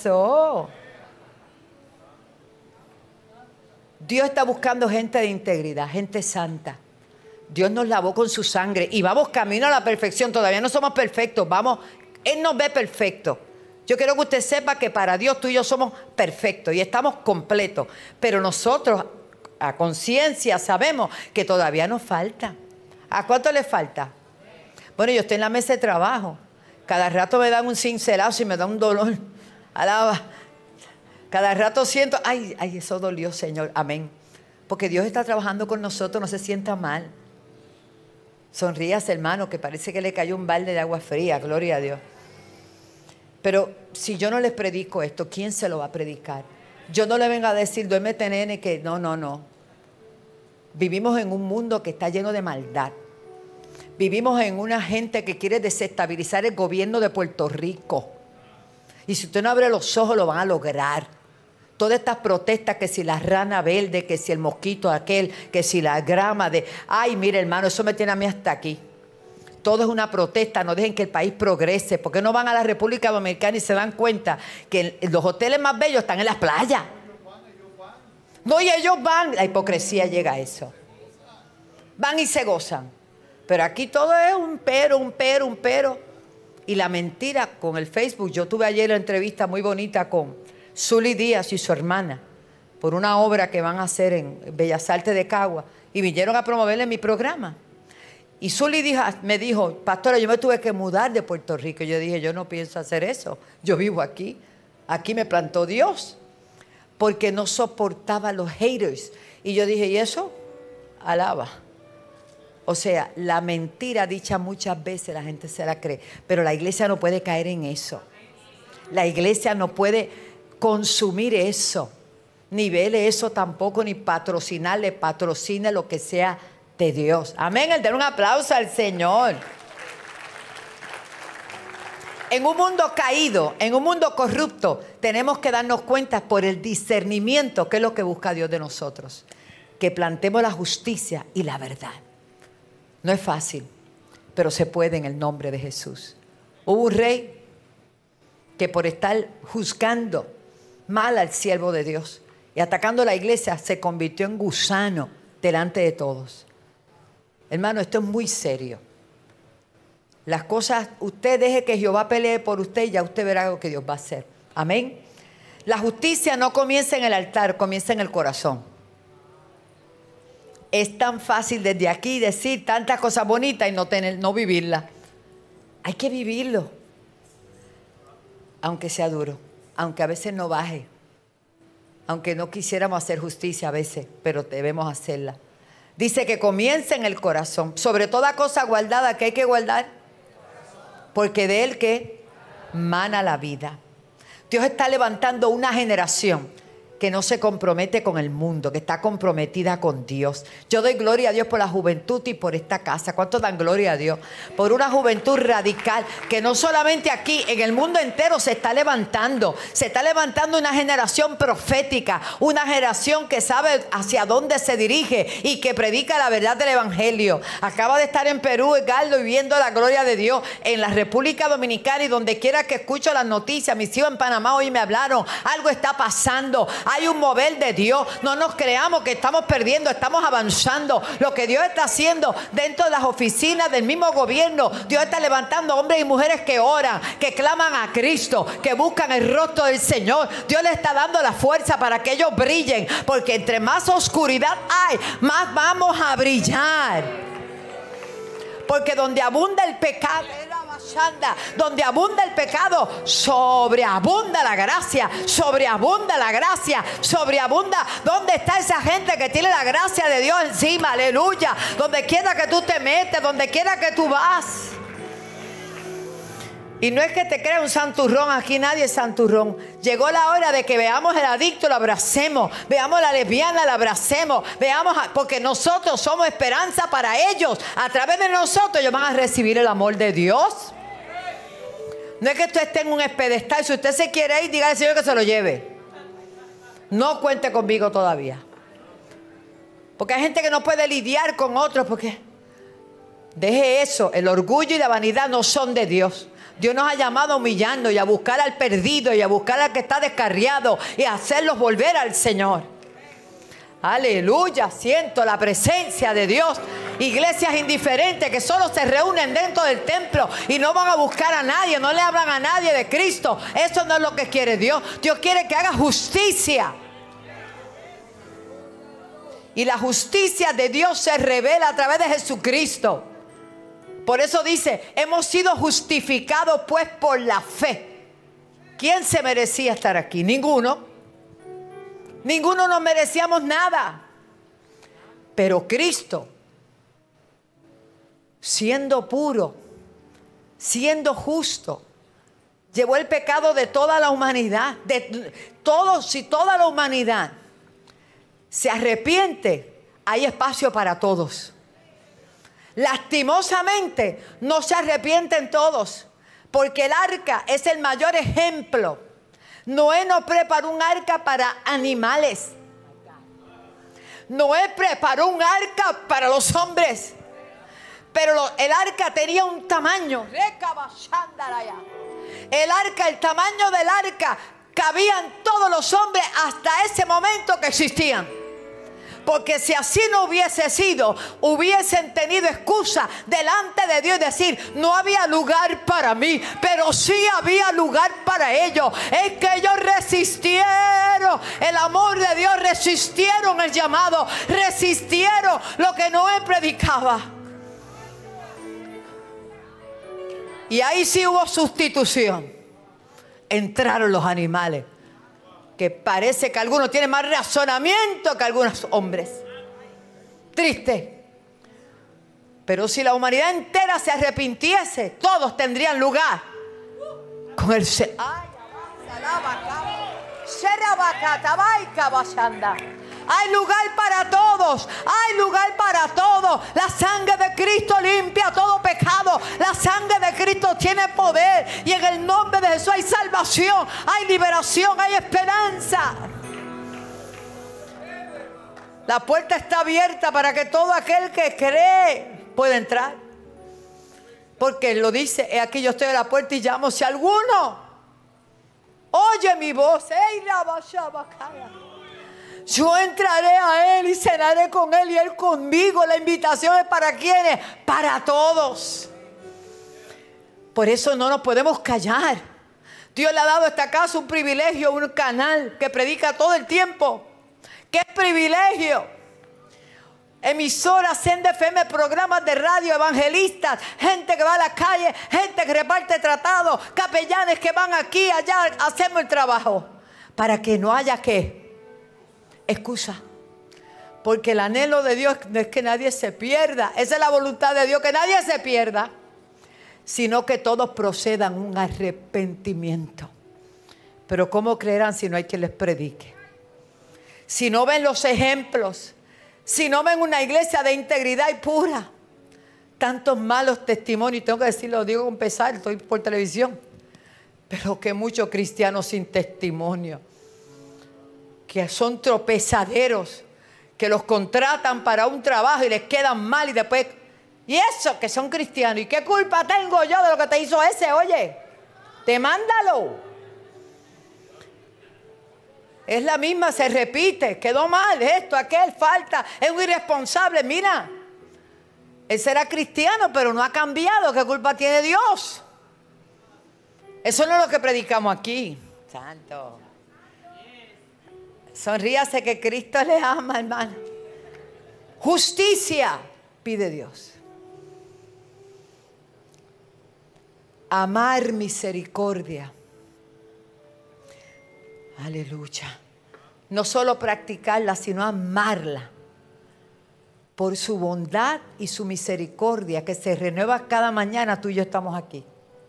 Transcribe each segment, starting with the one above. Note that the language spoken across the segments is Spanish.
pasó? Dios está buscando gente de integridad, gente santa. Dios nos lavó con su sangre y vamos camino a la perfección. Todavía no somos perfectos, vamos, Él nos ve perfectos. Yo quiero que usted sepa que para Dios tú y yo somos perfectos y estamos completos. Pero nosotros, a conciencia, sabemos que todavía nos falta. ¿A cuánto le falta? Bueno, yo estoy en la mesa de trabajo. Cada rato me dan un cincelazo y me da un dolor. Alaba. Cada rato siento, ay, eso dolió, Señor. Amén. Porque Dios está trabajando con nosotros, no se sienta mal. Sonríase, hermano, que parece que le cayó un balde de agua fría. Gloria a Dios. Pero si yo no les predico esto, ¿quién se lo va a predicar? Yo no le vengo a decir, duérmete, nene, que no. Vivimos en un mundo que está lleno de maldad. Vivimos en una gente que quiere desestabilizar el gobierno de Puerto Rico. Y si usted no abre los ojos, lo van a lograr. Todas estas protestas, que si la rana verde, que si el mosquito aquel, que si la grama de... Ay, mire, hermano, eso me tiene a mí hasta aquí. Todo es una protesta, no dejen que el país progrese. ¿Por qué no van a la República Dominicana y se dan cuenta que los hoteles más bellos están en las playas? No, y ellos van. La hipocresía llega a eso. Van y se gozan. Pero aquí todo es un pero. Y la mentira con el Facebook. Yo tuve ayer una entrevista muy bonita con Zully Díaz y su hermana por una obra que van a hacer en Bellas Artes de Cagua. Y vinieron a promoverle mi programa. Y Zully me dijo, pastora, yo me tuve que mudar de Puerto Rico. Y yo dije, yo no pienso hacer eso. Yo vivo aquí. Aquí me plantó Dios. Porque no soportaba los haters. Y yo dije, ¿y eso? Alaba. O sea, la mentira dicha muchas veces la gente se la cree. Pero la iglesia no puede caer en eso. La iglesia no puede consumir eso. Ni vele eso tampoco, ni patrocinarle. Patrocine lo que sea de Dios. Amén. El dar un aplauso al Señor. En un mundo caído, en un mundo corrupto, tenemos que darnos cuenta por el discernimiento que es lo que busca Dios de nosotros. Que plantemos la justicia y la verdad. No es fácil, pero se puede en el nombre de Jesús. Hubo un rey que por estar juzgando mal al siervo de Dios y atacando la iglesia, se convirtió en gusano delante de todos. Hermano, esto es muy serio. Las cosas, usted deje que Jehová pelee por usted y ya usted verá lo que Dios va a hacer. Amén. La justicia no comienza en el altar, comienza en el corazón. Es tan fácil desde aquí decir tantas cosas bonitas y no vivirlas. Hay que vivirlo. Aunque sea duro, aunque a veces no baje, aunque no quisiéramos hacer justicia a veces, pero debemos hacerla. Dice que comienza en el corazón. Sobre toda cosa guardada, ¿qué hay que guardar? Porque de él que mana la vida. Dios está levantando una generación que no se compromete con el mundo, que está comprometida con Dios. Yo doy gloria a Dios por la juventud y por esta casa. ¿Cuánto dan gloria a Dios? Por una juventud radical que no solamente aquí, en el mundo entero se está levantando. Se está levantando una generación profética, una generación que sabe hacia dónde se dirige y que predica la verdad del Evangelio. Acaba de estar en Perú, Edgardo, y viendo la gloria de Dios en la República Dominicana y donde quiera que escucho las noticias. Mis hijos en Panamá hoy me hablaron. Algo está pasando. Hay un mover de Dios. No nos creamos que estamos perdiendo, estamos avanzando. Lo que Dios está haciendo dentro de las oficinas del mismo gobierno, Dios está levantando hombres y mujeres que oran, que claman a Cristo, que buscan el rostro del Señor. Dios le está dando la fuerza para que ellos brillen, porque entre más oscuridad hay, más vamos a brillar. Porque donde abunda el pecado, donde abunda el pecado, sobreabunda la gracia, sobreabunda la gracia, sobreabunda. ¿Dónde está esa gente que tiene la gracia de Dios encima? Aleluya. Donde quiera que tú te metes, donde quiera que tú vas. Y no es que te crea un santurrón, aquí nadie es santurrón. Llegó la hora de que veamos el adicto, lo abracemos. Veamos la lesbiana, la abracemos. Porque nosotros somos esperanza para ellos. A través de nosotros ellos van a recibir el amor de Dios. No es que usted esté en un pedestal. Si usted se quiere ir, dígale al Señor que se lo lleve. No cuente conmigo todavía. Porque hay gente que no puede lidiar con otros. Porque deje eso. El orgullo y la vanidad no son de Dios. Dios nos ha llamado a humillarnos y a buscar al perdido y a buscar al que está descarriado y a hacerlos volver al Señor. Aleluya, siento la presencia de Dios. Iglesias indiferentes que solo se reúnen dentro del templo y no van a buscar a nadie, no le hablan a nadie de Cristo. Eso no es lo que quiere Dios. Dios quiere que haga justicia. Y la justicia de Dios se revela a través de Jesucristo. Por eso dice, hemos sido justificados pues por la fe. ¿Quién se merecía estar aquí? Ninguno. Ninguno nos merecíamos nada. Pero Cristo, siendo puro, siendo justo, llevó el pecado de toda la humanidad. De todos, si toda la humanidad se arrepiente, hay espacio para todos. Lastimosamente, no se arrepienten todos, porque el arca es el mayor ejemplo. Noé no preparó un arca para animales. Noé preparó un arca para los hombres. Pero el arca tenía un tamaño. El arca, el tamaño del arca, cabían todos los hombres hasta ese momento que existían. Porque si así no hubiese sido, hubiesen tenido excusa delante de Dios y decir, no había lugar para mí, pero sí había lugar para ellos. Es que ellos resistieron el amor de Dios, resistieron el llamado, resistieron lo que Noé predicaba. Y ahí sí hubo sustitución. Entraron los animales, que parece que algunos tienen más razonamiento que algunos hombres. Triste. Pero si la humanidad entera se arrepintiese, todos tendrían lugar con el hay lugar para todos, hay lugar para todos. La sangre de Cristo limpia todo pecado. La sangre de Cristo tiene poder. Y en el nombre de Jesús hay salvación, hay liberación, hay esperanza. La puerta está abierta para que todo aquel que cree pueda entrar. Porque Él lo dice, he aquí yo estoy a la puerta y llamo. Si alguno oye mi voz, yo entraré a Él y cenaré con Él y Él conmigo. La invitación es para ¿quiénes? Para todos. Por eso no nos podemos callar. Dios le ha dado a esta casa un privilegio, un canal que predica todo el tiempo. ¡Qué privilegio! Emisoras, Senda FM, programas de radio, evangelistas, gente que va a la calle, gente que reparte tratados, capellanes que van aquí, allá, hacemos el trabajo. Para que no haya ¿qué? Excusa. Porque el anhelo de Dios no es que nadie se pierda. Esa es la voluntad de Dios, que nadie se pierda, sino que todos procedan un arrepentimiento. Pero ¿cómo creerán si no hay quien les predique? Si no ven los ejemplos, si no ven una iglesia de integridad y pura. Tantos malos testimonios, tengo que decirlo, digo con pesar, estoy por televisión, pero que muchos cristianos sin testimonio, que son tropezaderos, que los contratan para un trabajo y les quedan mal y después, y eso, que son cristianos. ¿Y qué culpa tengo yo de lo que te hizo ese? Oye, demándalo. Es la misma, se repite, quedó mal, esto, aquel, falta, es un irresponsable. Mira, él será cristiano, pero no ha cambiado. ¿Qué culpa tiene Dios? Eso no es lo que predicamos aquí. Santo. Sonríase que Cristo le ama, hermano. Justicia pide Dios. Amar misericordia. Aleluya. No solo practicarla, sino amarla. Por su bondad y su misericordia que se renueva cada mañana, tú y yo estamos aquí.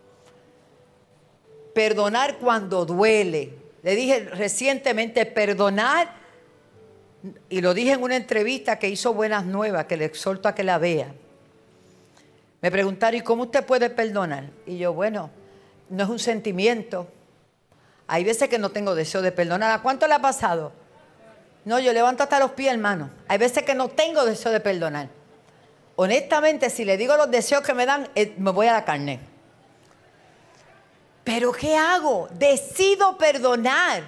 Perdonar cuando duele. Le dije recientemente, perdonar, y lo dije en una entrevista que hizo Buenas Nuevas, que le exhorto a que la vea. Me preguntaron, ¿y cómo usted puede perdonar? Y yo, bueno, no es un sentimiento. Hay veces que no tengo deseo de perdonar. ¿A cuánto le ha pasado? No, yo levanto hasta los pies, hermano. Hay veces que no tengo deseo de perdonar. Honestamente, si le digo los deseos que me dan, me voy a la carne. Pero ¿qué hago? Decido perdonar.